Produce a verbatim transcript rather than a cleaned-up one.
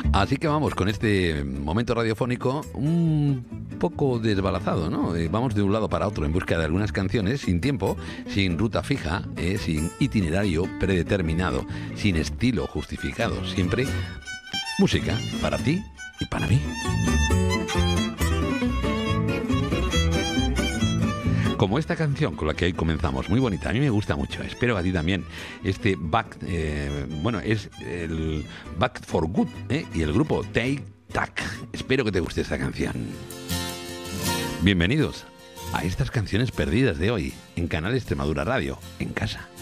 Así que vamos con este momento radiofónico un poco desbalazado, ¿no? Eh, vamos de un lado para otro en busca de algunas canciones sin tiempo, sin ruta fija, eh, sin itinerario predeterminado, sin estilo justificado. Siempre música para ti y para mí. Como esta canción con la que hoy comenzamos, muy bonita, a mí me gusta mucho, espero que a ti también. Este Back, eh, bueno, es el Back for Good, ¿eh? Y el grupo Take Tac. Espero que te guste esta canción. Bienvenidos a estas canciones perdidas de hoy en Canal Extremadura Radio, en casa.